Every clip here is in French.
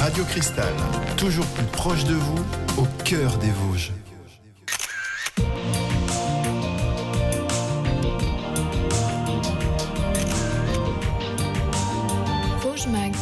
Radio Cristal, toujours plus proche de vous, au cœur des Vosges. Vosges Mag.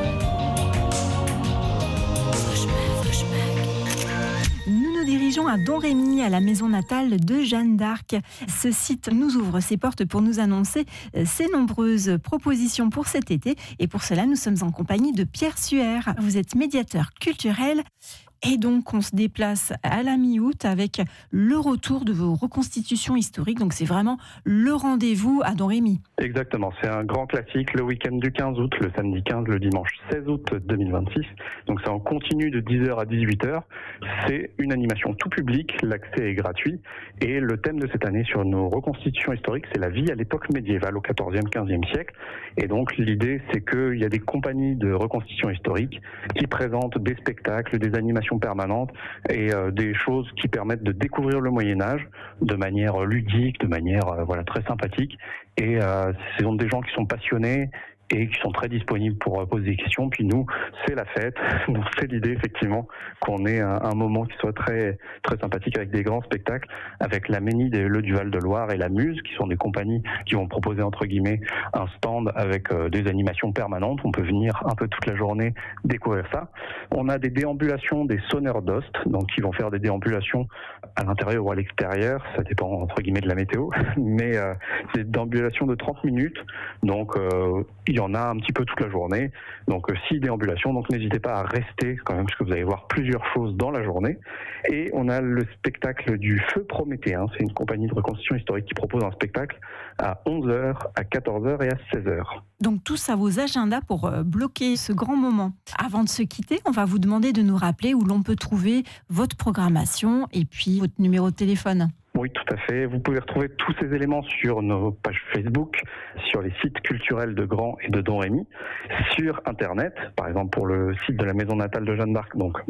Nous nous dirigeons à Domrémy, à la maison natale de Jeanne d'Arc. Ce site nous ouvre ses portes pour nous annoncer ses nombreuses propositions pour cet été. Et pour cela, nous sommes en compagnie de Pierre Suaire. Vous êtes médiateur culturel. Et donc, on se déplace à la mi-août avec le retour de vos reconstitutions historiques. Donc, c'est vraiment le rendez-vous à Domrémy. Exactement, c'est un grand classique, le week-end du 15 août, le samedi 15, le dimanche 16 août 2026. Donc, c'est en continu de 10h à 18h. C'est une animation tout public, l'accès est gratuit. Et le thème de cette année sur nos reconstitutions historiques, c'est la vie à l'époque médiévale, au 14e, 15e siècle. Et donc, l'idée, c'est qu'il y a des compagnies de reconstitution historique qui présentent des spectacles, des animations permanentes et des choses qui permettent de découvrir le Moyen-Âge de manière ludique, de manière très sympathique. Et ce sont des gens qui sont passionnés et qui sont très disponibles pour poser des questions. Puis nous, c'est la fête. Donc c'est l'idée effectivement qu'on ait un moment qui soit très très sympathique avec des grands spectacles, avec la Ménide et le Duval de Loire et la Muse, qui sont des compagnies qui vont proposer entre guillemets un stand avec des animations permanentes. On peut venir un peu toute la journée découvrir ça. On a des déambulations des sonneurs d'ost, donc qui vont faire des déambulations à l'intérieur ou à l'extérieur, ça dépend entre guillemets de la météo, mais c'est des déambulations de 30 minutes, donc il y en a un petit peu toute la journée, donc 6 déambulations, donc n'hésitez pas à rester quand même, parce que vous allez voir plusieurs choses dans la journée. Et on a le spectacle du Feu Prométhéen, c'est une compagnie de reconstitution historique qui propose un spectacle à 11h, à 14h et à 16h. Donc tous à vos agendas pour bloquer ce grand moment. Avant de se quitter, on va vous demander de nous rappeler où l'on peut trouver votre programmation et puis votre numéro de téléphone. Oui, tout à fait. Vous pouvez retrouver tous ces éléments sur nos pages Facebook, sur les sites culturels de Grand et de Domrémy, sur Internet, par exemple pour le site de la maison natale de Jeanne d'Arc, donc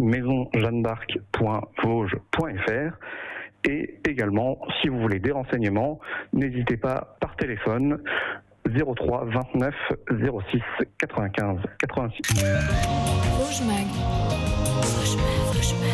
maisonjeannedarc.vosges.fr. Et également, si vous voulez des renseignements, n'hésitez pas par téléphone 03 29 06 95 86. Vosges Mag. Vosges Mag. Vosges Mag.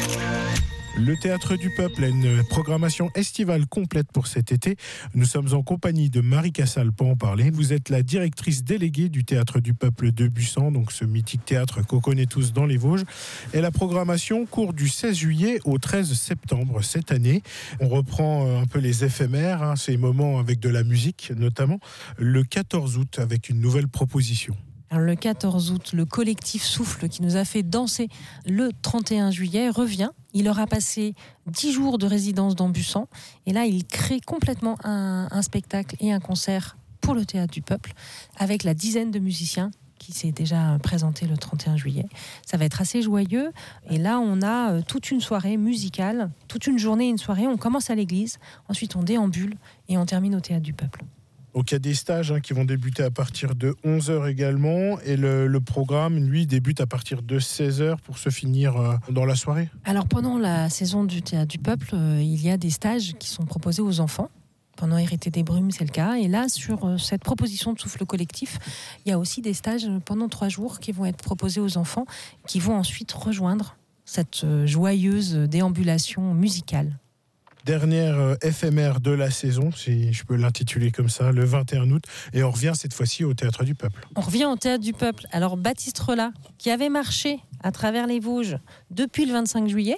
Le Théâtre du Peuple a une programmation estivale complète pour cet été. Nous sommes en compagnie de Marie Cassal pour en parler. Vous êtes la directrice déléguée du Théâtre du Peuple de Busan, donc ce mythique théâtre qu'on connaît tous dans les Vosges. Et la programmation court du 16 juillet au 13 septembre cette année. On reprend un peu les éphémères, ces moments avec de la musique notamment. Le 14 août avec une nouvelle proposition. Alors, le 14 août, le collectif Souffle, qui nous a fait danser le 31 juillet, revient. Il aura passé 10 jours de résidence dans Busan. Et là, il crée complètement un spectacle et un concert pour le Théâtre du Peuple, avec la dizaine de musiciens qui s'est déjà présenté le 31 juillet. Ça va être assez joyeux. Et là, on a toute une soirée musicale, toute une journée et une soirée. On commence à l'église, ensuite on déambule et on termine au Théâtre du Peuple. Donc il y a des stages qui vont débuter à partir de 11h également, et le programme, lui, débute à partir de 16h pour se finir dans la soirée. Alors pendant la saison du Théâtre du Peuple, il y a des stages qui sont proposés aux enfants. Pendant Hérité des Brumes, c'est le cas. Et là, sur cette proposition de Souffle collectif, il y a aussi des stages pendant 3 jours qui vont être proposés aux enfants, qui vont ensuite rejoindre cette joyeuse déambulation musicale. Dernière éphémère de la saison, si je peux l'intituler comme ça, le 21 août. Et on revient cette fois-ci au Théâtre du Peuple. On revient au Théâtre du Peuple. Alors Baptiste Relat, qui avait marché à travers les Vosges depuis le 25 juillet,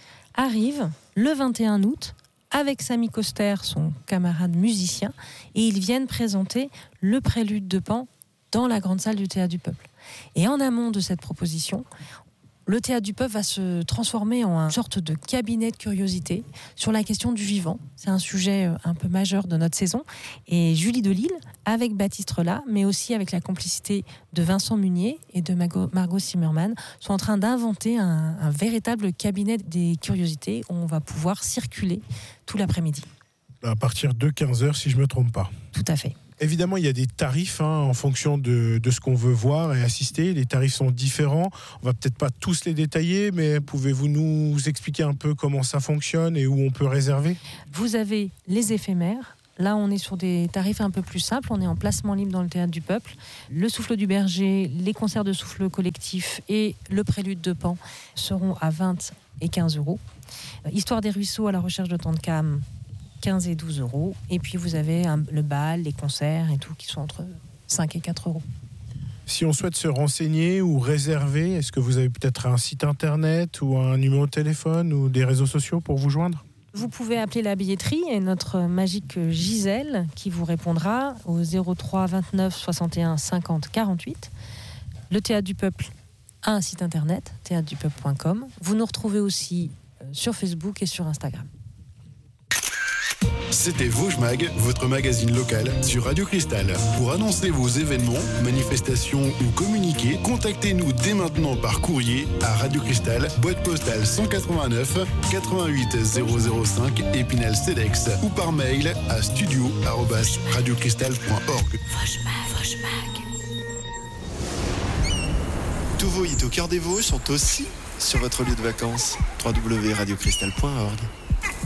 arrive le 21 août avec Samy Coster, son camarade musicien, et ils viennent présenter le Prélude de Pan dans la grande salle du Théâtre du Peuple. Et en amont de cette proposition, le Théâtre du Peuple va se transformer en une sorte de cabinet de curiosité sur la question du vivant. C'est un sujet un peu majeur de notre saison. Et Julie Delisle, avec Baptiste Relat, mais aussi avec la complicité de Vincent Munier et de Margot Zimmermann, sont en train d'inventer un véritable cabinet des curiosités où on va pouvoir circuler tout l'après-midi. À partir de 15h, si je ne me trompe pas. Tout à fait. Évidemment, il y a des tarifs en fonction de ce qu'on veut voir et assister. Les tarifs sont différents. On va peut-être pas tous les détailler, mais pouvez-vous nous expliquer un peu comment ça fonctionne et où on peut réserver ? Vous avez les éphémères, Là, on est sur des tarifs un peu plus simples. On est en placement libre dans le Théâtre du Peuple. Le Souffle du Berger, les concerts de souffle collectif et le Prélude de Pan seront à 20 et 15 euros. Histoire des ruisseaux à la recherche de Tantecam, 15 et 12 euros. Et puis, vous avez le bal, les concerts et tout qui sont entre 5 et 4 euros. Si on souhaite se renseigner ou réserver, est-ce que vous avez peut-être un site internet ou un numéro de téléphone ou des réseaux sociaux pour vous joindre ? Vous pouvez appeler la billetterie et notre magique Gisèle qui vous répondra au 03 29 61 50 48. Le Théâtre du Peuple a un site internet, théâtredupeuple.com. Vous nous retrouvez aussi sur Facebook et sur Instagram. C'était Vosges Mag, votre magazine local sur Radio Cristal. Pour annoncer vos événements, manifestations ou communiquer, contactez-nous dès maintenant par courrier à Radio Cristal, boîte postale 189 88 005 Épinal-Cedex ou par mail à studio@radiocristal.org. Vosges Mag. Tous vos hits au cœur des Vosges sont aussi sur votre lieu de vacances. www.radiocristal.org.